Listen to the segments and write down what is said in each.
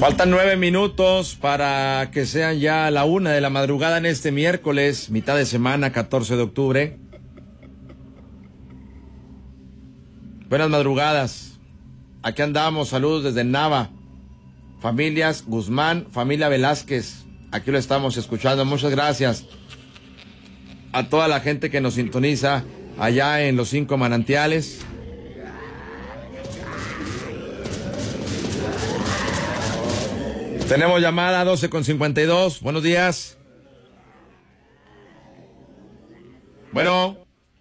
Faltan 9 minutos para que sean ya la 1 de la madrugada en este miércoles, mitad de semana, 14 de octubre. Buenas madrugadas. Aquí andamos, saludos desde Nava. Familias Guzmán, familia Velázquez. Aquí lo estamos escuchando. Muchas gracias a toda la gente que nos sintoniza allá en los 5 manantiales. Tenemos llamada 12:52. Buenos días. Bueno.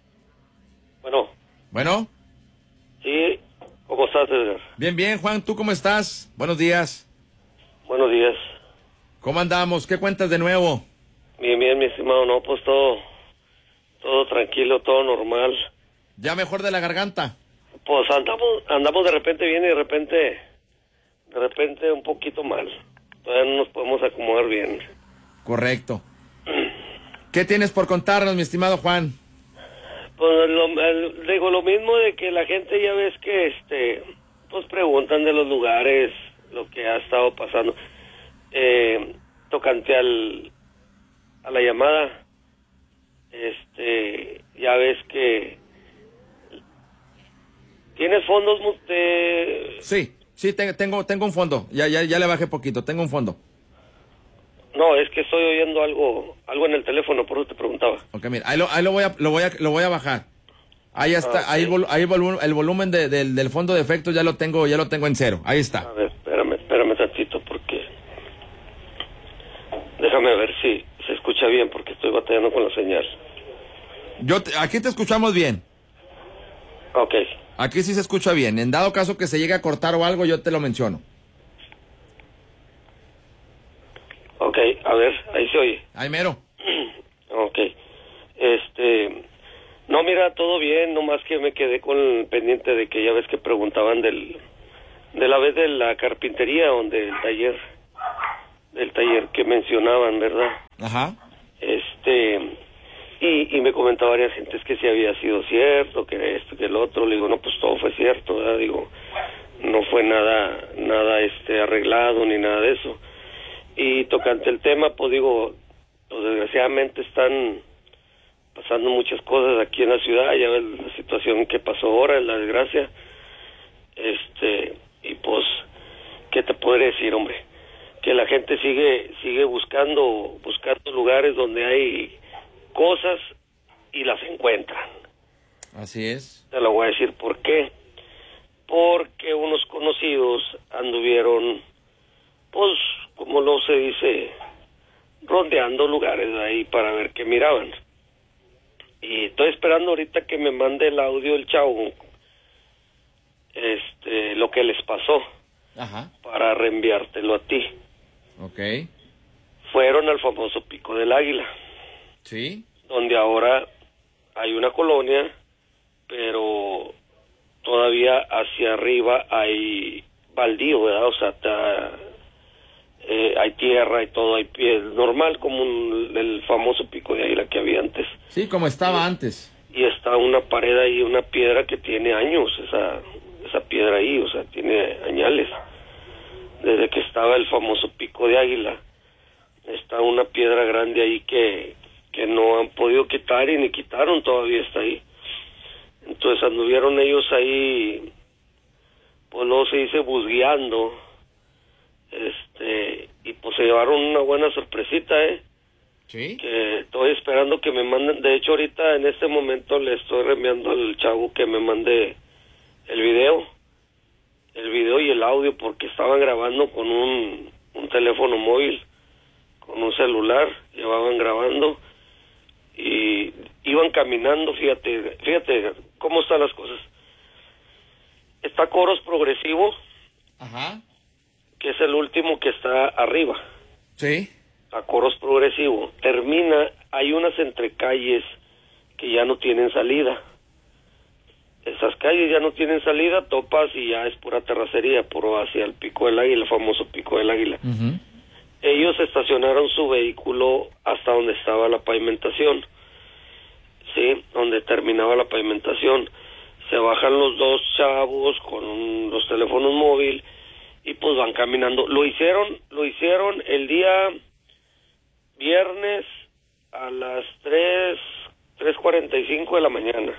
Bueno. Sí, ¿cómo estás, Edgar? Bien, bien, Juan, ¿tú cómo estás? Buenos días. Buenos días. ¿Cómo andamos? ¿Qué cuentas de nuevo? Bien, mi estimado, no, pues todo tranquilo, todo normal. ¿Ya mejor de la garganta? Pues andamos de repente bien y de repente un poquito mal. Todavía no nos podemos acomodar bien. Correcto. ¿Qué tienes por contarnos, mi estimado Juan? Pues digo lo mismo de que la gente ya ves que pues preguntan de los lugares, lo que ha estado pasando. Tocante a la llamada, ya ves que ¿tienes fondos de...? Sí, tengo un fondo. Ya le bajé poquito, tengo un fondo. No, es que estoy oyendo algo en el teléfono, por eso te preguntaba. Ok, mira, ahí lo voy a bajar. Ahí está, okay. ahí el volumen del fondo de efectos ya lo tengo en cero. Ahí está. A ver, espérame tantito porque déjame ver si se escucha bien porque estoy batallando con la señal. Aquí te escuchamos bien. Ok. Aquí sí se escucha bien. En dado caso que se llegue a cortar o algo, yo te lo menciono. Ok, a ver, ahí se oye. Ahí mero. Ok. No, mira, todo bien, nomás que me quedé con el pendiente de que ya ves que preguntaban de la vez de la carpintería, del taller que mencionaban, ¿verdad? Ajá. Y me comentaba varias gentes que sí había sido cierto, que esto, que el otro. Le digo, no, pues todo fue cierto, ¿verdad? Digo, no fue nada arreglado ni nada de eso. Y tocante el tema, pues digo, pues desgraciadamente están pasando muchas cosas aquí en la ciudad. Ya ves la situación que pasó ahora, la desgracia. Y pues, ¿qué te podré decir, hombre? Que la gente sigue buscando lugares donde hay cosas y las encuentran. Así es. Te lo voy a decir por qué. Porque unos conocidos anduvieron, pues, como lo se dice, rondeando lugares ahí para ver qué miraban. Y estoy esperando ahorita que me mande el audio el chavo, lo que les pasó. Ajá. Para reenviártelo a ti. Ok. Fueron al famoso Pico del Águila. Sí. Donde ahora hay una colonia, pero todavía hacia arriba hay baldío, ¿verdad? O sea, hay tierra y todo, hay pies, normal como el famoso Pico de Águila que había antes. Sí, como estaba antes. Y está una pared ahí, una piedra que tiene años, esa piedra ahí, o sea, tiene añales. Desde que estaba el famoso Pico de Águila, está una piedra grande ahí que no han podido quitar y ni quitaron, todavía está ahí. Entonces anduvieron ellos ahí, pues luego se dice busgueando, y pues se llevaron una buena sorpresita, Sí. Que estoy esperando que me manden. De hecho, ahorita en este momento le estoy reenviando al chavo que me mande el video y el audio, porque estaban grabando con un teléfono móvil, con un celular, llevaban grabando y iban caminando. Fíjate cómo están las cosas. Está Coros Progresivo. Ajá. Que es el último que está arriba. Sí. A Coros Progresivo. Termina, hay unas entrecalles que ya no tienen salida. Esas calles ya no tienen salida, topas y ya es pura terracería, puro hacia el Pico del Águila, el famoso Pico del Águila. Uh-huh. Ellos estacionaron su vehículo hasta donde estaba la pavimentación, ¿sí? Donde terminaba la pavimentación. Se bajan los dos chavos con los teléfonos móviles y pues van caminando. Lo hicieron el día viernes a las 3:45 de la mañana.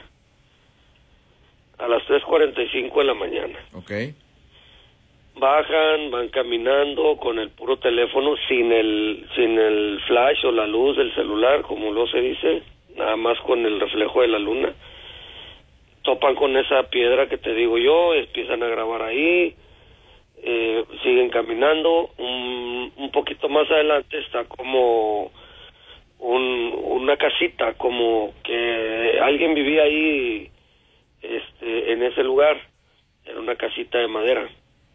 A las 3:45 de la mañana. Okay. Bajan, van caminando con el puro teléfono, sin el flash o la luz del celular, como lo se dice, nada más con el reflejo de la luna. Topan con esa piedra que te digo yo, empiezan a grabar ahí, siguen caminando. Un poquito más adelante está como una casita, como que alguien vivía ahí, en ese lugar. Era una casita de madera.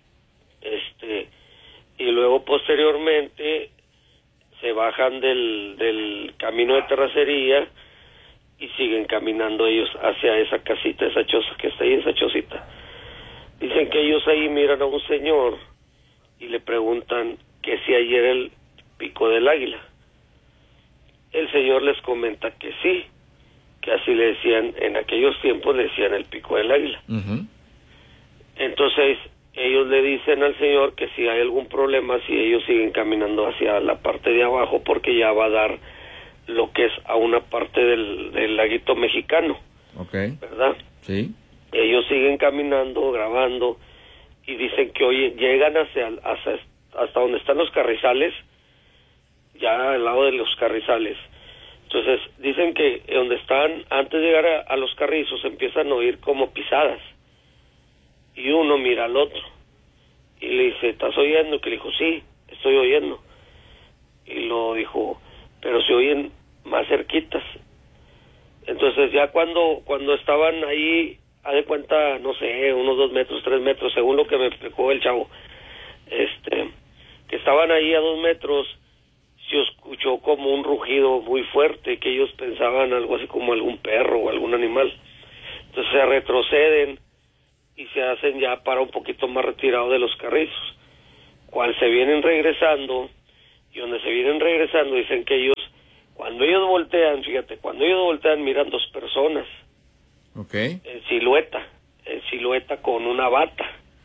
Y luego posteriormente se bajan del camino de terracería y siguen caminando ellos hacia esa casita, esa choza que está ahí, esa chocita. Dicen que ellos ahí miran a un señor y le preguntan que si ahí era el pico del águila. El señor les comenta que sí, que así le decían, en aquellos tiempos le decían el pico del águila. Uh-huh. Entonces ellos le dicen al señor que si hay algún problema, si ellos siguen caminando hacia la parte de abajo, porque ya va a dar lo que es a una parte del laguito mexicano. Okay. ¿Verdad? Sí. Ellos siguen caminando, grabando, y dicen que hoy llegan hasta donde están los carrizales, ya al lado de los carrizales. Entonces dicen que donde están, antes de llegar a los carrizos, empiezan a oír como pisadas. Y uno mira al otro y le dice, ¿estás oyendo? Que le dijo, sí, estoy oyendo. Y lo dijo, pero se oyen más cerquitas. Entonces ya cuando estaban ahí, haz de cuenta, no sé, unos 2 metros, 3 metros, según lo que me explicó el chavo, que estaban ahí a 2 metros, se escuchó como un rugido muy fuerte, que ellos pensaban algo así como algún perro o algún animal. Entonces se retroceden y se hacen ya para un poquito más retirado de los carrizos. Cuando se vienen regresando, y donde se vienen regresando, dicen que ellos, cuando ellos voltean, fíjate, cuando ellos voltean miran 2 personas. Okay. En silueta con una bata.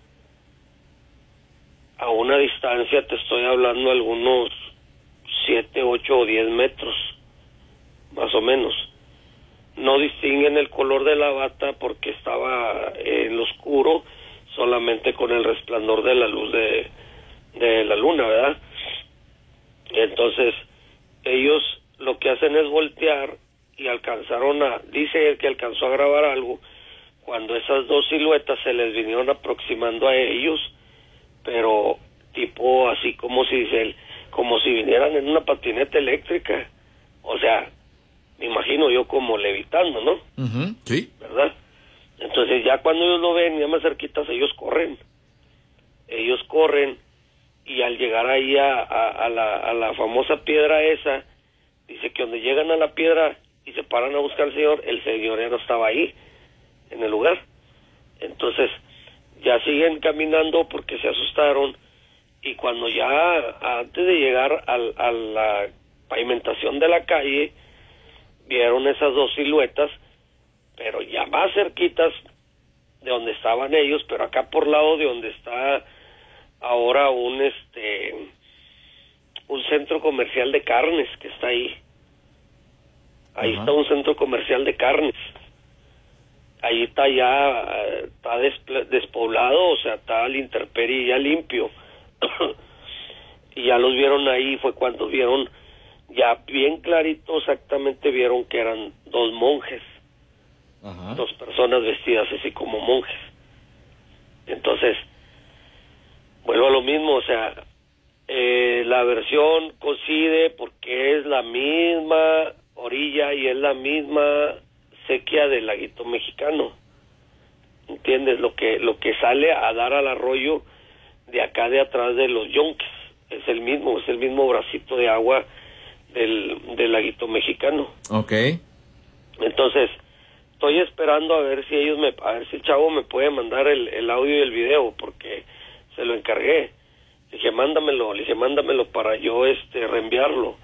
A una distancia, te estoy hablando algunos 7, 8 o 10 metros, más o menos. No distinguen el color de la bata porque estaba en lo oscuro, solamente con el resplandor de la luz de la luna, ¿verdad? Entonces, ellos lo que hacen es voltear y dice él que alcanzó a grabar algo cuando esas 2 siluetas se les vinieron aproximando a ellos, pero tipo así como si dice él, como si vinieran en una patineta eléctrica, o sea, me imagino yo como levitando, ¿no? Uh-huh. Sí. ¿Verdad? Entonces ya cuando ellos lo ven, ya más cerquitas, ellos corren y al llegar ahí a la famosa piedra esa, dice que donde llegan a la piedra y se paran a buscar al señor, el señor ya no estaba ahí, en el lugar. Entonces ya siguen caminando porque se asustaron, y cuando ya, antes de llegar a la pavimentación de la calle, vieron esas 2 siluetas, pero ya más cerquitas de donde estaban ellos, pero acá por lado de donde está ahora un centro comercial de carnes que está ahí. Ahí Ajá. está un centro comercial de carnes. Ahí está despoblado, o sea, está la intemperie ya limpio. Y ya los vieron ahí, fue cuando vieron, ya bien clarito exactamente vieron que eran 2 monjes. Ajá. 2 personas vestidas así como monjes. Entonces, vuelvo a lo mismo, o sea, la versión coincide porque es la misma orilla y es la misma sequía del laguito mexicano. ¿Entiendes? Lo que sale a dar al arroyo de acá de atrás de los Yonques es el mismo bracito de agua del laguito mexicano. Okay. Entonces, estoy esperando a ver si el chavo me puede mandar el audio y el video, porque se lo encargué. Le dije, mándamelo para yo reenviarlo.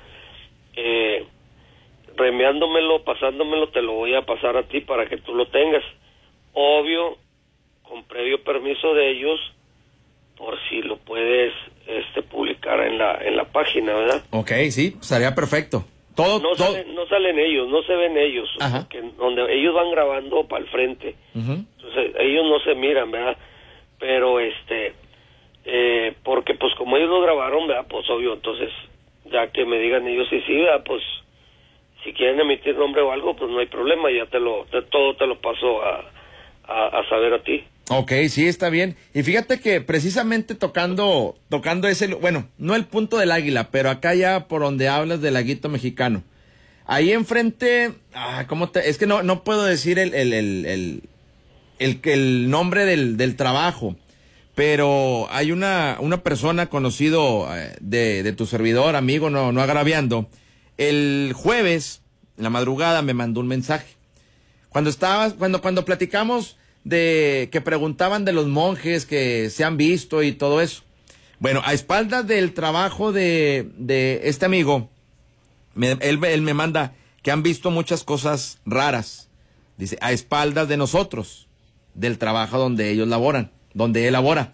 Reenviándomelo, pasándomelo, te lo voy a pasar a ti para que tú lo tengas. Obvio, con previo permiso de ellos, por si si lo puedes publicar en la página, ¿verdad? Ok, sí, estaría perfecto. No salen ellos, no se ven ellos, porque donde ellos van grabando para el frente. Uh-huh. Entonces ellos no se miran, ¿verdad? Pero porque pues como ellos lo grabaron, ¿verdad? Pues obvio, entonces ya que me digan ellos sí, ¿verdad? Pues si quieren emitir nombre o algo, pues no hay problema, ya todo te lo paso a saber a ti. Ok, sí, está bien. Y fíjate que precisamente tocando ese, bueno, no el punto del Águila, pero acá ya por donde hablas del Laguito Mexicano. Ahí enfrente, es que no puedo decir el nombre del trabajo, pero hay una persona conocido de tu servidor, amigo, no agraviando. El jueves, en la madrugada, me mandó un mensaje. Cuando platicamos de que preguntaban de los monjes que se han visto y todo eso. Bueno, a espaldas del trabajo de este amigo, él me manda que han visto muchas cosas raras. Dice, a espaldas de nosotros, del trabajo donde ellos laboran, donde él labora.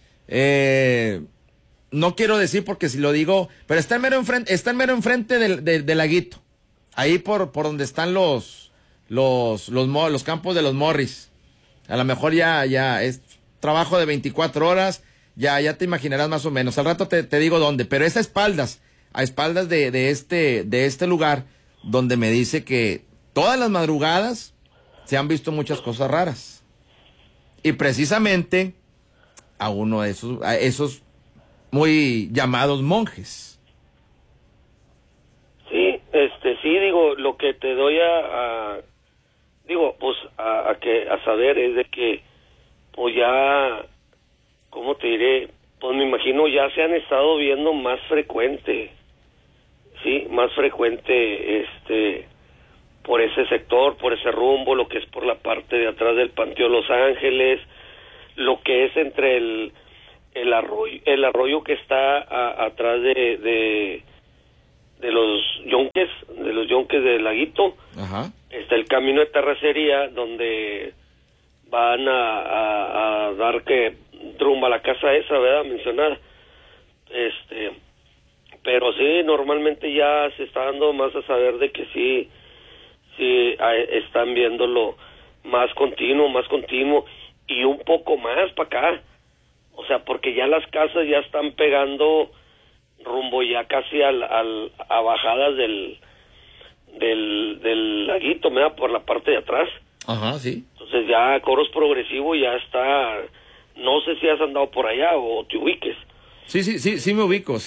No quiero decir porque si lo digo, pero está mero enfrente del laguito. Ahí por donde están los campos de los Morris. A lo mejor ya es trabajo de 24 horas, ya te imaginarás más o menos. Al rato te digo dónde, pero es a espaldas de este lugar donde me dice que todas las madrugadas se han visto muchas cosas raras. Y precisamente a uno de esos muy llamados monjes. Sí, sí, digo, lo que te doy a saber es de que, pues ya, ¿cómo te diré? Pues me imagino ya se han estado viendo más frecuente, sí, más frecuente, por ese sector, por ese rumbo, lo que es por la parte de atrás del Panteón Los Ángeles, lo que es entre el arroyo que está atrás de los yonques del laguito. Ajá. Está el camino de terracería donde van a dar que rumbo a la casa esa, ¿verdad? Mencionada. Pero sí, normalmente ya se está dando más a saber de que sí están viéndolo más continuo y un poco más para acá. O sea, porque ya las casas ya están pegando rumbo ya casi a bajadas del laguito, ¿verdad? Por la parte de atrás. Ajá, sí. Entonces ya Coros Progresivo ya está, no sé si has andado por allá o te ubiques. Sí me ubico.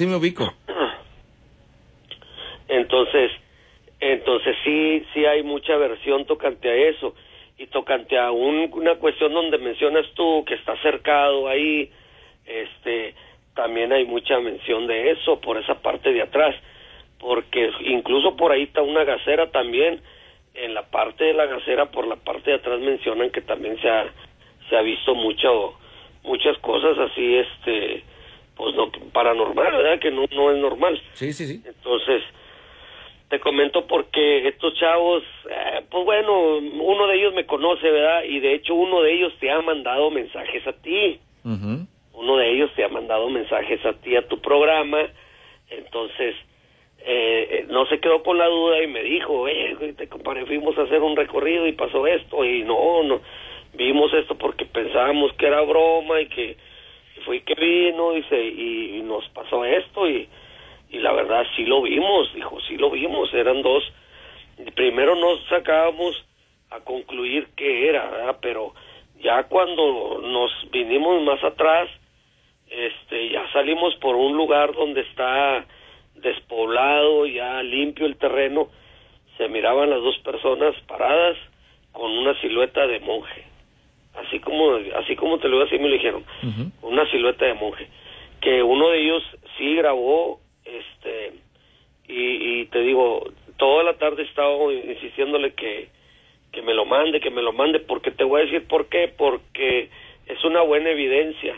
Entonces sí hay mucha versión tocante a eso, y tocante a una cuestión donde mencionas tú que está cercado ahí, también hay mucha mención de eso por esa parte de atrás, porque incluso por ahí está una gasera también. En la parte de la gasera, por la parte de atrás, mencionan que también se ha visto muchas cosas así, pues no paranormal, ¿verdad? Que no es normal. Sí. Entonces, te comento porque estos chavos, pues bueno, uno de ellos me conoce, ¿verdad? Y de hecho uno de ellos te ha mandado mensajes a ti. Uh-huh. Uno de ellos te ha mandado mensajes a ti, a tu programa. Entonces, no se quedó con la duda y me dijo, compadre, fuimos a hacer un recorrido y pasó esto, y no vimos esto porque pensábamos que era broma y que fue que vino, dice, y nos pasó esto, y la verdad sí lo vimos, dijo, sí lo vimos, eran dos. Primero nos sacábamos a concluir qué era, ¿verdad? Pero ya cuando nos vinimos más atrás, ya salimos por un lugar donde está despoblado, ya limpio el terreno, se miraban las dos personas paradas con una silueta de monje, así como te lo digo, así me lo dijeron. Uh-huh. Una silueta de monje, que uno de ellos sí grabó, y te digo, toda la tarde he estado insistiéndole que me lo mande, porque te voy a decir por qué, porque es una buena evidencia.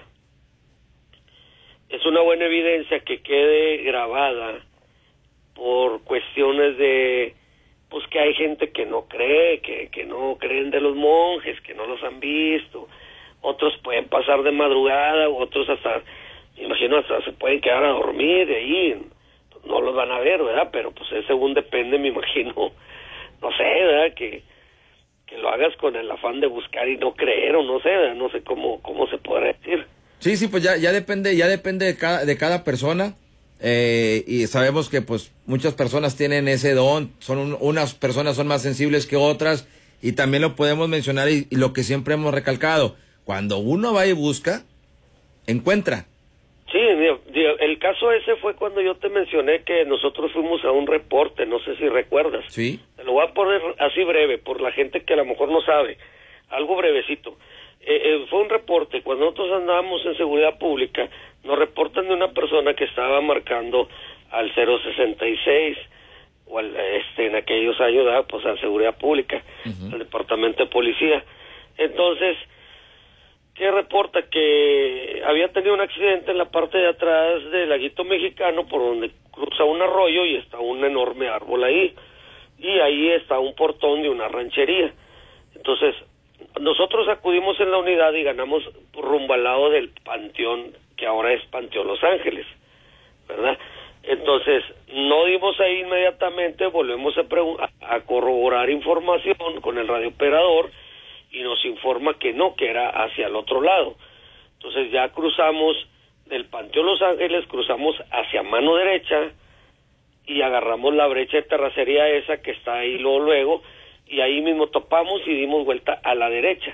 Es una buena evidencia que quede grabada por cuestiones de, pues que hay gente que no cree, que no creen de los monjes, que no los han visto. Otros pueden pasar de madrugada, otros hasta imagino hasta se pueden quedar a dormir de ahí, no los van a ver, ¿verdad? Pero pues según depende, me imagino, no sé, ¿verdad? Que lo hagas con el afán de buscar y no creer, o no sé, ¿verdad? No sé cómo se podrá decir. Sí, pues ya depende de cada persona, y sabemos que pues muchas personas tienen ese don, unas personas son más sensibles que otras, y también lo podemos mencionar y lo que siempre hemos recalcado, cuando uno va y busca, encuentra. Sí, el caso ese fue cuando yo te mencioné que nosotros fuimos a un reporte, no sé si recuerdas. Sí. Te lo voy a poner así breve, por la gente que a lo mejor no sabe, algo brevecito. Fue un reporte, cuando nosotros andábamos en seguridad pública, nos reportan de una persona que estaba marcando al 066, o en aquellos años, pues a seguridad pública, al departamento de policía. Entonces, que reporta que había tenido un accidente en la parte de atrás del laguito mexicano, por donde cruza un arroyo y está un enorme árbol ahí, y ahí está un portón de una ranchería. Entonces, nosotros acudimos en la unidad y ganamos rumbo al lado del panteón, que ahora es Panteón Los Ángeles, ¿verdad? Entonces, no dimos ahí inmediatamente, volvemos a corroborar información con el radiooperador, y nos informa que no, que era hacia el otro lado. Entonces ya cruzamos del Panteón Los Ángeles, cruzamos hacia mano derecha y agarramos la brecha de terracería esa que está ahí luego, y ahí mismo topamos y dimos vuelta a la derecha.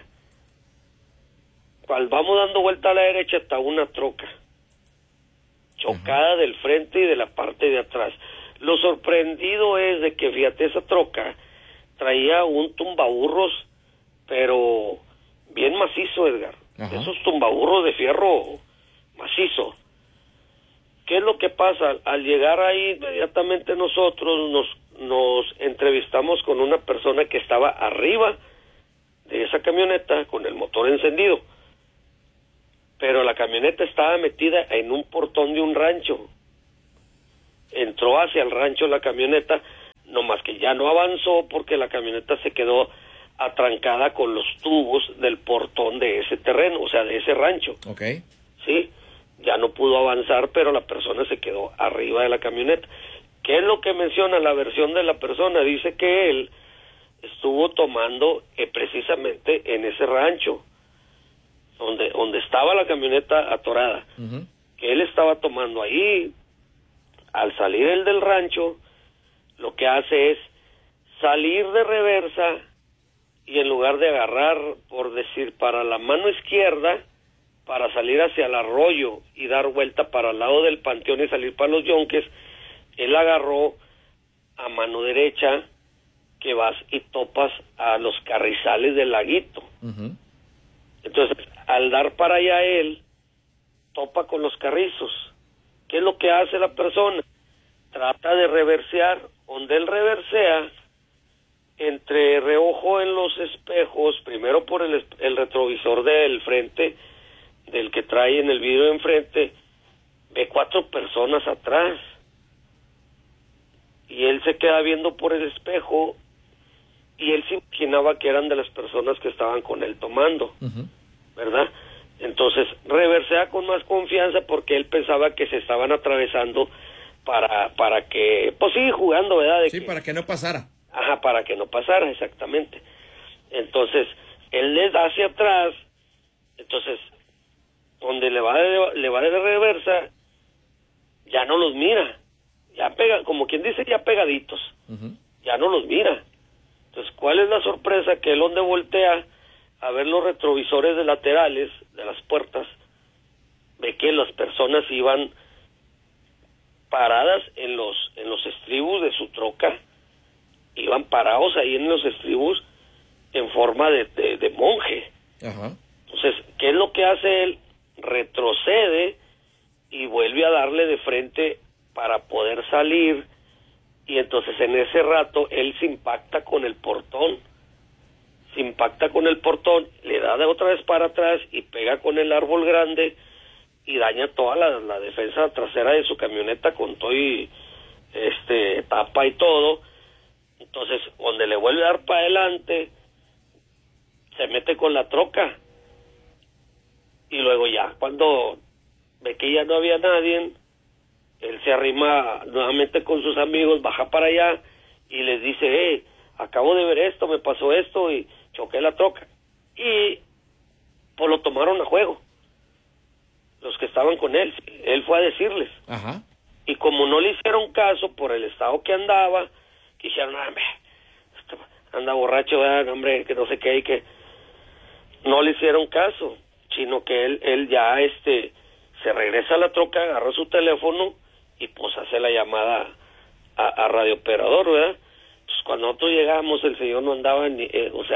Cuando vamos dando vuelta a la derecha está una troca chocada del frente y de la parte de atrás. Lo sorprendido es de que, fíjate, esa troca traía un tumbaburros, pero bien macizo, Edgar. Ajá. Esos tumbaburros de fierro macizo. ¿Qué es lo que pasa? Al llegar ahí, inmediatamente nosotros nos entrevistamos con una persona que estaba arriba de esa camioneta con el motor encendido, pero la camioneta estaba metida en un portón de un rancho. Entró hacia el rancho la camioneta, nomás que ya no avanzó porque la camioneta se quedó atrancada con los tubos del portón de ese terreno, o sea, de ese rancho. Okay. Sí, ya no pudo avanzar, pero la persona se quedó arriba de la camioneta. ¿Qué es lo que menciona la versión de la persona? Dice que él estuvo tomando precisamente en ese rancho, donde estaba la camioneta atorada. Uh-huh. Que él estaba tomando ahí. Al salir él del rancho, lo que hace es salir de reversa, y en lugar de agarrar, por decir, para la mano izquierda, para salir hacia el arroyo y dar vuelta para el lado del panteón y salir para los yonques, él agarró a mano derecha, que vas y topas a los carrizales del laguito. Uh-huh. Entonces, al dar para allá él, topa con los carrizos. ¿Qué es lo que hace la persona? Trata de reversear. Donde él reversea, entre reojo en los espejos, primero por el retrovisor del frente, del que trae en el vidrio de enfrente, ve 4 personas atrás. Y él se queda viendo por el espejo, y él se imaginaba que eran de las personas que estaban con él tomando, uh-huh, ¿verdad? Entonces reversea con más confianza porque él pensaba que se estaban atravesando para que, pues sí, jugando, ¿verdad? Sí, para que no pasara. Ajá, para que no pasara, exactamente. Entonces, él les da hacia atrás, entonces, donde le va de reversa, ya no los mira, ya pega, como quien dice, ya pegaditos, uh-huh, ya no los mira. Entonces, ¿cuál es la sorpresa? Que él donde voltea a ver los retrovisores de laterales de las puertas, ve que las personas iban paradas en los estribos de su troca, iban parados ahí en los estribos en forma de monje. Ajá. Entonces, ¿qué es lo que hace él? Retrocede y vuelve a darle de frente para poder salir, y entonces en ese rato él se impacta con el portón, le da de otra vez para atrás y pega con el árbol grande y daña toda la defensa trasera de su camioneta con todo y tapa y todo. Entonces, donde le vuelve a dar para adelante, se mete con la troca, y luego ya cuando ve que ya no había nadie, él se arrima nuevamente con sus amigos, baja para allá y les dice, acabo de ver esto, me pasó esto y choqué la troca. Y pues lo tomaron a juego, los que estaban con él. Él fue a decirles. Ajá. Y como no le hicieron caso por el estado que andaba, que dijeron, anda borracho, hombre, que no sé qué, y que no le hicieron caso, sino que él ya se regresa a la troca, agarra su teléfono y pues hace la llamada a radio operador, ¿verdad? Pues cuando nosotros llegamos, el señor no andaba ni,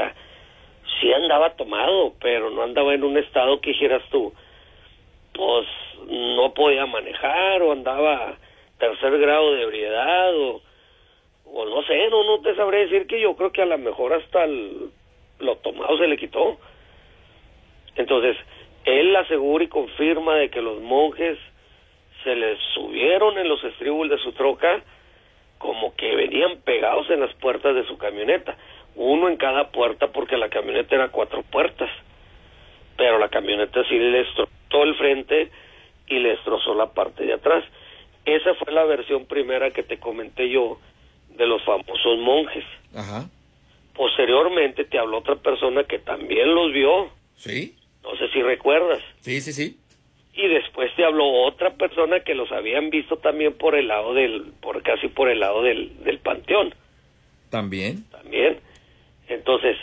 sí andaba tomado, pero no andaba en un estado que dijeras tú, pues no podía manejar, o andaba tercer grado de ebriedad, o no sé, no te sabré decir, que yo creo que a lo mejor hasta lo tomado se le quitó. Entonces, él asegura y confirma de que los monjes se les subieron en los estribos de su troca, como que venían pegados en las puertas de su camioneta, uno en cada puerta, porque la camioneta era 4 puertas, pero la camioneta sí le destrozó el frente y le destrozó la parte de atrás. Esa fue la versión primera que te comenté yo de los famosos monjes. Ajá. Posteriormente te habló otra persona que también los vio. Sí. No sé si recuerdas. Sí. Y después te habló otra persona que los habían visto también por el lado casi por el lado del panteón. También. Entonces,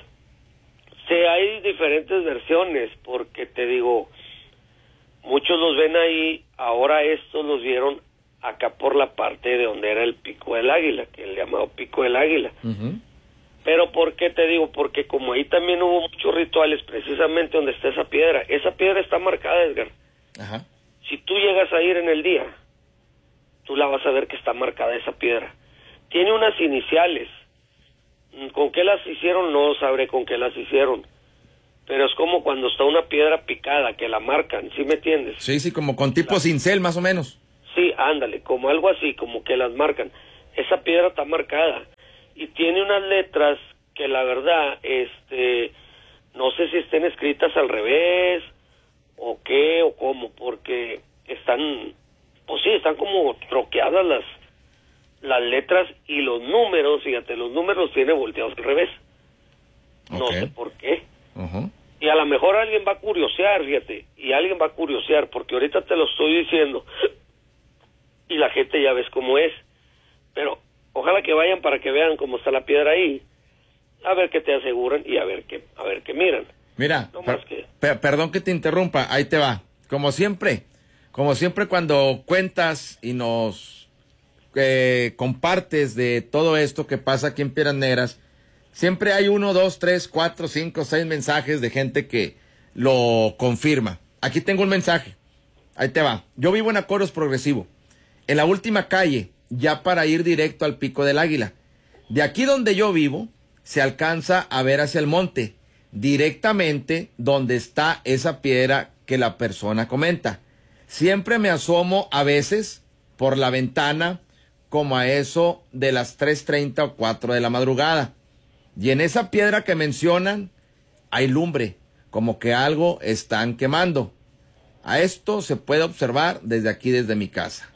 hay diferentes versiones, porque te digo, muchos los ven ahí, ahora estos los vieron acá por la parte de donde era el Pico del Águila, que es el llamado Pico del Águila. Uh-huh. Pero ¿por qué te digo? Porque como ahí también hubo muchos rituales, precisamente donde está esa piedra está marcada, Edgar. Ajá. Si tú llegas a ir en el día, tú la vas a ver que está marcada esa piedra. Tiene unas iniciales. ¿Con qué las hicieron? No sabré con qué las hicieron. Pero es como cuando está una piedra picada, que la marcan, ¿sí me entiendes? Sí, como con tipo cincel, más o menos. Sí, ándale, como algo así, como que las marcan. Esa piedra está marcada y tiene unas letras que la verdad, no sé si estén escritas al revés o qué o cómo, porque están, pues sí, están como troqueadas las letras, y los números, fíjate, los números tiene volteados al revés. No sé por qué. Uh-huh. Y a lo mejor alguien va a curiosear, fíjate, porque ahorita te lo estoy diciendo y la gente ya ves cómo es, pero ojalá que vayan para que vean cómo está la piedra ahí, a ver qué te aseguran y a ver qué miran. Mira, No perdón que te interrumpa, ahí te va. Como siempre cuando cuentas y nos compartes de todo esto que pasa aquí en Piedras Negras, siempre hay 1, 2, 3, 4, 5, 6 mensajes de gente que lo confirma. Aquí tengo un mensaje, ahí te va. Yo vivo en Acoros Progresivo, en la última calle, ya para ir directo al Pico del Águila. De aquí donde yo vivo, se alcanza a ver hacia el monte, directamente donde está esa piedra que la persona comenta. Siempre me asomo a veces por la ventana, como a eso de las 3:30 o 4 de la madrugada. Y en esa piedra que mencionan, hay lumbre, como que algo están quemando. A esto se puede observar desde aquí, desde mi casa.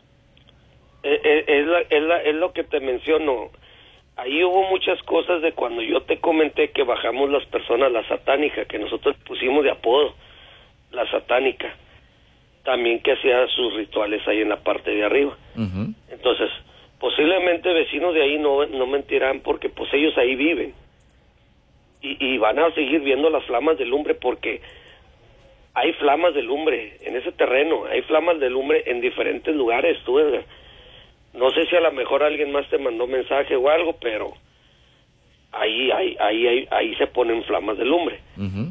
Es lo que te menciono. Ahí hubo muchas cosas de cuando yo te comenté que bajamos las personas, la satánica, que nosotros pusimos de apodo, la satánica, también que hacía sus rituales ahí en la parte de arriba. Uh-huh. Entonces, posiblemente vecinos de ahí no mentirán, porque pues ellos ahí viven. Y van a seguir viendo las flamas de lumbre, porque hay flamas de lumbre en ese terreno, hay flamas de lumbre en diferentes lugares, tú, Edgar. No sé si a lo mejor alguien más te mandó mensaje o algo, pero ahí se ponen flamas de lumbre. Uh-huh.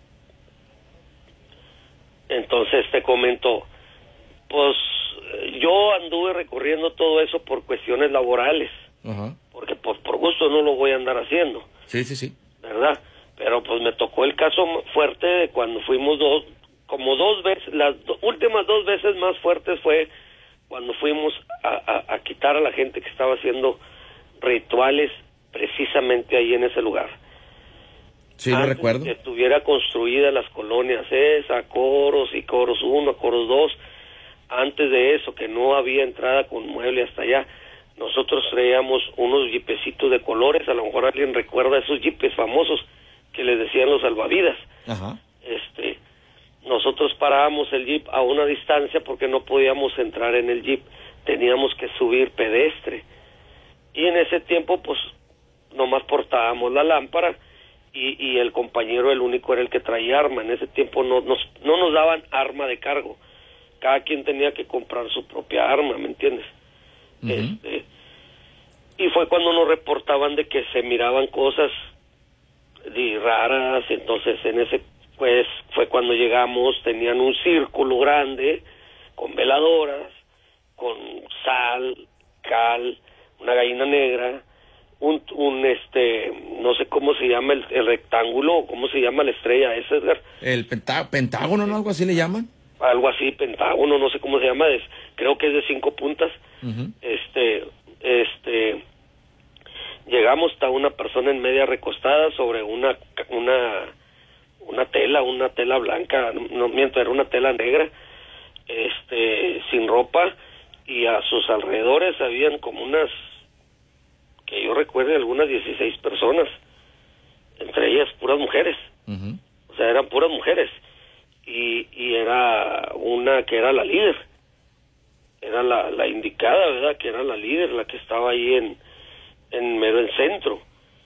Entonces te comento, pues yo anduve recorriendo todo eso por cuestiones laborales, uh-huh, porque pues por gusto no lo voy a andar haciendo. Sí. ¿Verdad? Pero pues me tocó el caso fuerte de cuando fuimos dos veces, las últimas 2 veces más fuertes fue cuando fuimos a quitar a la gente que estaba haciendo rituales precisamente ahí en ese lugar. Sí, lo recuerdo. Que estuviera construida las colonias esa, Coros y Coros 1, Coros 2, antes de eso, que no había entrada con mueble hasta allá, nosotros traíamos unos jipecitos de colores. A lo mejor alguien recuerda esos jipes famosos que les decían los salvavidas. Ajá. Nosotros parábamos el jeep a una distancia porque no podíamos entrar en el jeep, teníamos que subir pedestre. Y en ese tiempo, pues, nomás portábamos la lámpara y el compañero, el único, era el que traía arma. En ese tiempo no nos daban arma de cargo. Cada quien tenía que comprar su propia arma, ¿me entiendes? Uh-huh. Y fue cuando nos reportaban de que se miraban cosas raras. Entonces en ese pues fue cuando llegamos. Tenían un círculo grande con veladoras, con sal, cal, una gallina negra, un no sé cómo se llama el rectángulo, cómo se llama la estrella esa, Edgar. El pentágono, ¿no? Algo así le llaman. Algo así, pentágono, no sé cómo se llama, creo que es de 5 puntas. Uh-huh. Llegamos hasta una persona en media recostada sobre una tela blanca, no miento, era una tela negra, sin ropa, y a sus alrededores habían como unas, que yo recuerde, algunas 16 personas, entre ellas puras mujeres. Uh-huh. O sea, eran puras mujeres. Y era una que era la líder, era la indicada, ¿verdad? Que era la líder, la que estaba ahí en mero el centro,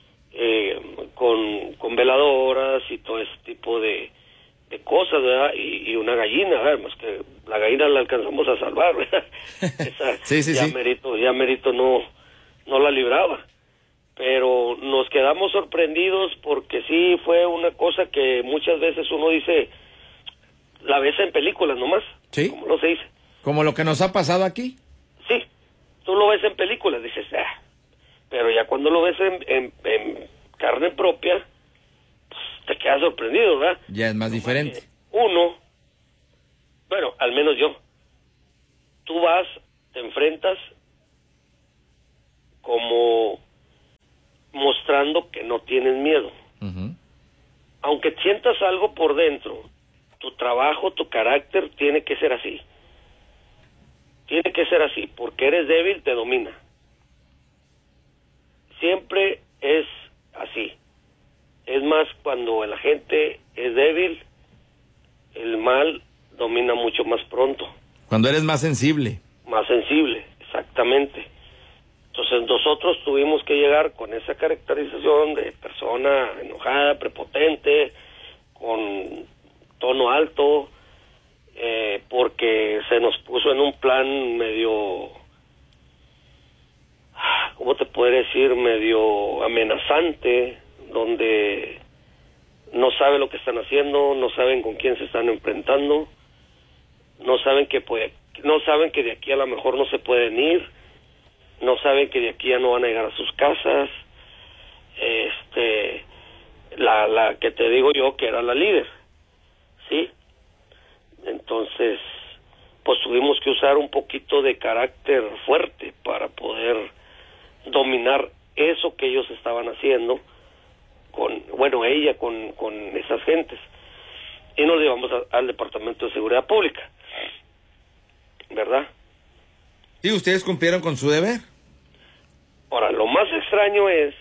con veladoras y todo ese tipo de cosas, ¿verdad? Y una gallina, ¿verdad? Más que la gallina la alcanzamos a salvar, ¿verdad? Esa, sí. ya Merito no la libraba. Pero nos quedamos sorprendidos porque sí fue una cosa que muchas veces uno dice, la ves en películas nomás. Sí. Como no se dice. Como lo que nos ha pasado aquí. Sí, tú lo ves en películas, dices, pero ya cuando lo ves en carne propia, pues, te quedas sorprendido, ¿verdad? Ya es más diferente. Uno, bueno, al menos yo, tú vas, te enfrentas como mostrando que no tienes miedo. Uh-huh. Aunque sientas algo por dentro, tu trabajo, tu carácter tiene que ser así. Tiene que ser así, porque eres débil, te domina. Siempre es así. Es más, cuando la gente es débil, el mal domina mucho más pronto. Cuando eres más sensible. Más sensible, exactamente. Entonces nosotros tuvimos que llegar con esa caracterización de persona enojada, prepotente, con tono alto, porque se nos puso en un plan medio, ¿cómo te puedo decir? Medio amenazante, donde no saben lo que están haciendo, no saben con quién se están enfrentando, no saben que de aquí a lo mejor no se pueden ir, no saben que de aquí ya no van a llegar a sus casas. La que te digo yo que era la líder, ¿sí? Entonces, pues tuvimos que usar un poquito de carácter fuerte para poder dominar eso que ellos estaban haciendo ella con esas gentes. Y nos llevamos al Departamento de Seguridad Pública, ¿verdad? ¿Y ustedes cumplieron con su deber? Ahora, lo más extraño es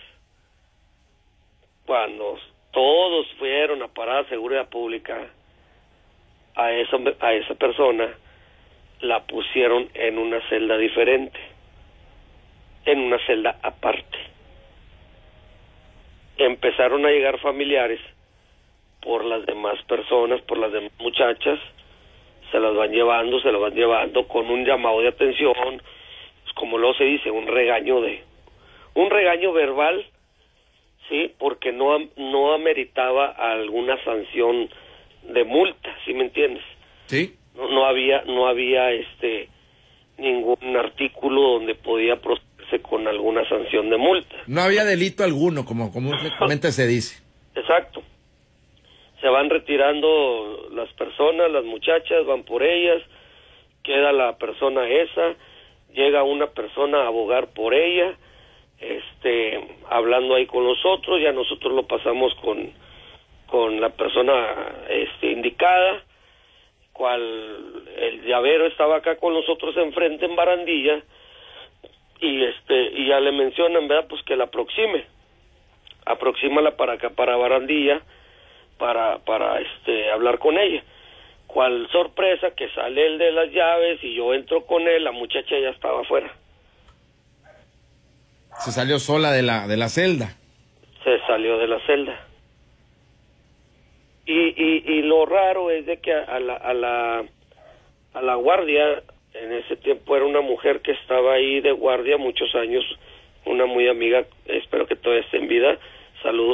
cuando todos fueron a parar a Seguridad Pública, a esa persona la pusieron en una celda diferente, en una celda aparte. Empezaron a llegar familiares por las demás personas, por las demás muchachas, se las van llevando con un llamado de atención, pues como luego se dice, un regaño verbal, sí, porque no ameritaba alguna sanción de multa, ¿sí me entiendes? Sí. No había ningún artículo donde podía procederse con alguna sanción de multa. No había delito alguno, como comúnmente se dice. Exacto. Se van retirando las personas, las muchachas, van por ellas, queda la persona esa, llega una persona a abogar por ella, hablando ahí con nosotros, ya nosotros lo pasamos con la persona indicada, el llavero estaba acá con nosotros enfrente en barandilla, y ya le mencionan, ¿verdad? Pues que la aproxímala para acá, para barandilla, para hablar con ella. Cuál sorpresa, que sale el de las llaves y yo entro con él, la muchacha ya estaba afuera. Se salió sola de la celda. Se salió de la celda. Y lo raro es de que a la guardia, en ese tiempo era una mujer que estaba ahí de guardia muchos años, una muy amiga, espero que todavía esté en vida, saludos,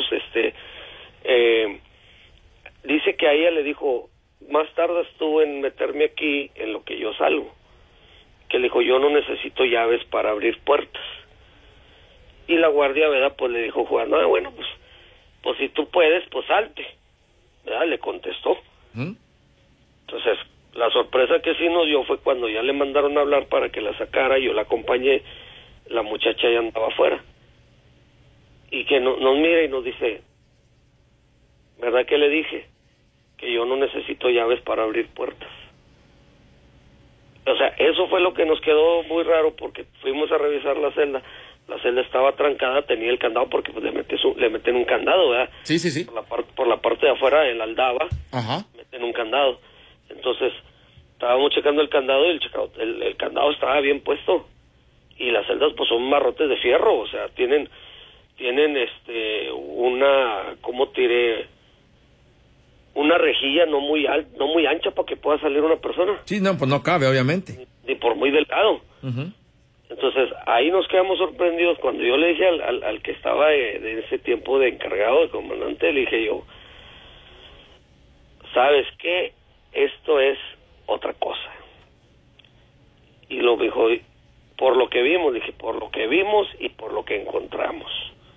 dice que a ella le dijo, más tardas tú en meterme aquí en lo que yo salgo, que le dijo, yo no necesito llaves para abrir puertas. Y la guardia, ¿verdad? Pues le dijo jugando, bueno, pues si tú puedes, pues salte, ¿verdad? Le contestó. Entonces, la sorpresa que sí nos dio fue cuando ya le mandaron a hablar para que la sacara, yo la acompañé, la muchacha ya andaba afuera. Y que nos mira y nos dice, ¿verdad que le dije? Que yo no necesito llaves para abrir puertas. O sea, eso fue lo que nos quedó muy raro, porque fuimos a revisar la celda estaba trancada, tenía el candado, porque pues le meten un candado, ¿verdad? Sí. Por la parte de afuera, en la aldaba, ajá, meten un candado. Entonces, estábamos checando el candado y el candado estaba bien puesto. Y las celdas pues son barrotes de fierro, o sea, tienen una, ¿cómo te diré? Una rejilla no muy ancha para que pueda salir una persona. Sí, no, pues no cabe, obviamente. Ni por muy delgado. Entonces, ahí nos quedamos sorprendidos cuando yo le dije al que estaba de ese tiempo de encargado, de comandante, le dije yo, ¿sabes qué? Esto es otra cosa. Y lo dijo, por lo que vimos, dije, por lo que vimos y por lo que encontramos.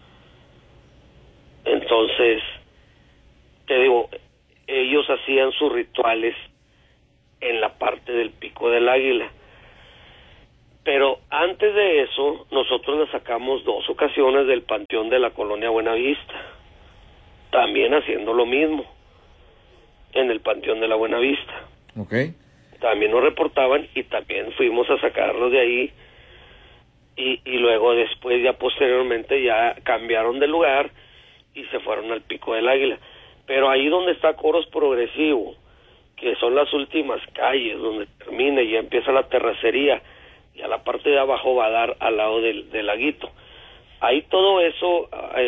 Entonces, te digo, ellos hacían sus rituales en la parte del Pico del Águila. Pero antes de eso, nosotros le sacamos 2 ocasiones del panteón de la colonia Buenavista, también haciendo lo mismo, en el panteón de la Buenavista. Okay. También nos reportaban y también fuimos a sacarlos de ahí, y luego después, ya posteriormente, ya cambiaron de lugar y se fueron al Pico del Águila. Pero ahí donde está Coros Progresivo, que son las últimas calles donde termina y ya empieza la terracería, y a la parte de abajo va a dar al lado del laguito. Ahí todo eso,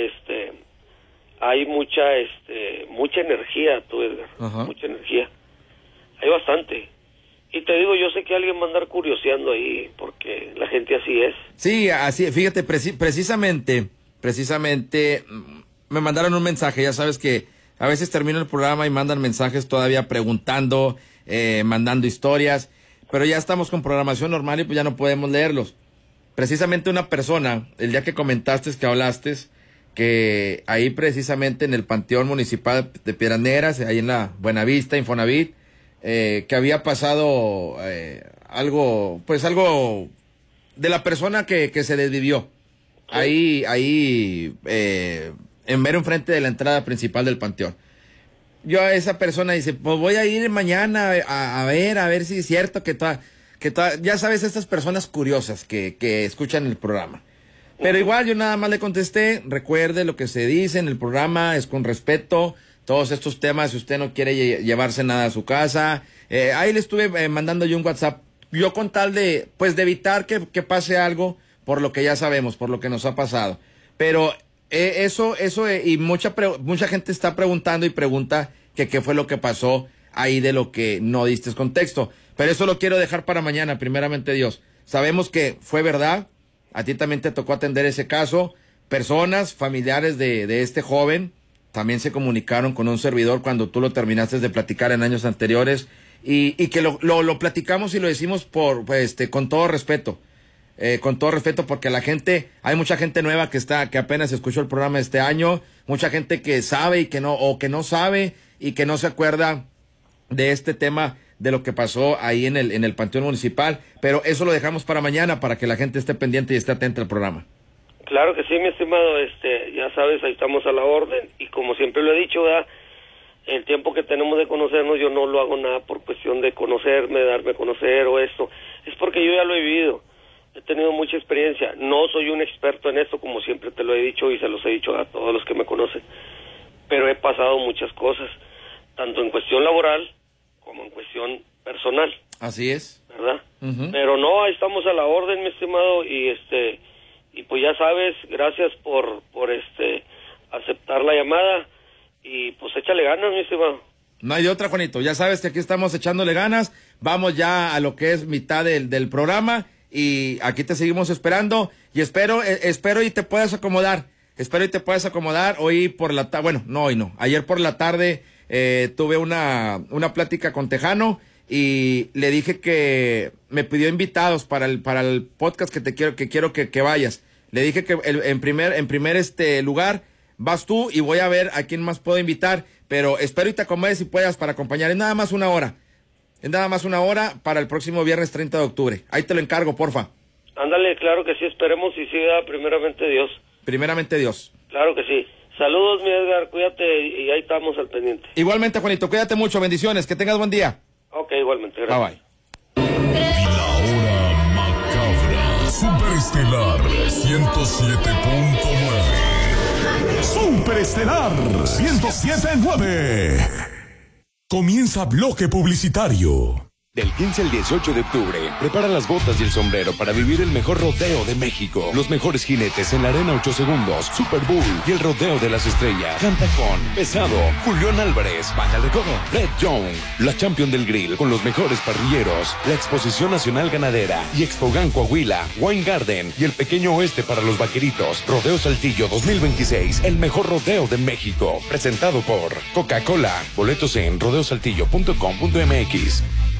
hay mucha energía, tú, Edgar. Ajá. Mucha energía. Hay bastante. Y te digo, yo sé que alguien va a andar curioseando ahí, porque la gente así es. Sí, así, fíjate, precisamente, me mandaron un mensaje, ya sabes que a veces termino el programa y mandan mensajes todavía preguntando, mandando historias, pero ya estamos con programación normal y pues ya no podemos leerlos. Precisamente una persona, el día que comentaste, que hablaste, que ahí precisamente en el Panteón Municipal de Piedras Negras, ahí en la Buenavista, Infonavit, que había pasado algo de la persona que se desvivió. Sí. Ahí, en mero enfrente de la entrada principal del panteón. Yo a esa persona dice, pues voy a ir mañana a ver si es cierto que ya sabes, estas personas curiosas que escuchan el programa. Pero igual yo nada más le contesté, recuerde lo que se dice en el programa, es con respeto, todos estos temas, si usted no quiere llevarse nada a su casa, ahí le estuve mandando yo un WhatsApp, yo con tal de evitar que pase algo por lo que ya sabemos, por lo que nos ha pasado. Pero eso y mucha gente está preguntando y pregunta que qué fue lo que pasó ahí de lo que no diste contexto. Pero eso lo quiero dejar para mañana, primeramente Dios. Sabemos que fue verdad, a ti también te tocó atender ese caso. Personas, familiares de este joven, también se comunicaron con un servidor cuando tú lo terminaste de platicar en años anteriores. Y que lo platicamos y lo decimos con todo respeto. Con todo respeto, porque hay mucha gente nueva que apenas escuchó el programa este año, mucha gente que sabe y que no sabe y que no se acuerda de este tema de lo que pasó ahí en el Panteón Municipal, pero eso lo dejamos para mañana para que la gente esté pendiente y esté atenta al programa. Claro que sí, mi estimado, ya sabes, ahí estamos a la orden, y como siempre lo he dicho, ¿verdad? el tiempo que tenemos de conocernos, yo no lo hago nada por cuestión de conocerme, darme a conocer o esto. Es porque yo ya lo he vivido. He tenido mucha experiencia. No soy un experto en esto, como siempre te lo he dicho y se los he dicho a todos los que me conocen. Pero he pasado muchas cosas, tanto en cuestión laboral como en cuestión personal. Así es. ¿Verdad? Pero no, ahí estamos a la orden, mi estimado, y pues ya sabes, gracias por aceptar la llamada y pues échale ganas, mi estimado. No hay otra, Juanito. Ya sabes que aquí estamos echándole ganas. Vamos ya a lo que es mitad del programa y aquí te seguimos esperando y espero y te puedas acomodar. Hoy por la tarde, bueno, no hoy no. Ayer por la tarde tuve una plática con Tejano y le dije que me pidió invitados para el podcast que quiero que vayas. Le dije que en primer lugar vas tú y voy a ver a quién más puedo invitar, pero espero y te acomodes si puedas para acompañar. Es nada más una hora para el próximo viernes 30 de octubre. Ahí te lo encargo, porfa. Ándale, claro que sí, esperemos y siga primeramente Dios. Primeramente Dios. Claro que sí. Saludos, mi Edgar, cuídate y ahí estamos al pendiente. Igualmente, Juanito, cuídate mucho, bendiciones, que tengas buen día. Ok, igualmente, gracias. Bye, bye. La hora macabra, Superestelar 107.9. Superestelar 107.9. Comienza bloque publicitario. Del 15 al 18 de octubre, prepara las botas y el sombrero para vivir el mejor rodeo de México. Los mejores jinetes en la Arena 8 Segundos, Super Bull y el Rodeo de las Estrellas. Canta con Pesado, Julián Álvarez, Banda de Recodo, Red Young, la Champion del Grill con los mejores parrilleros, la Exposición Nacional Ganadera y Expogan Coahuila, Wine Garden y el Pequeño Oeste para los Vaqueritos. Rodeo Saltillo 2026, el mejor rodeo de México. Presentado por Coca-Cola. Boletos en rodeosaltillo.com.mx.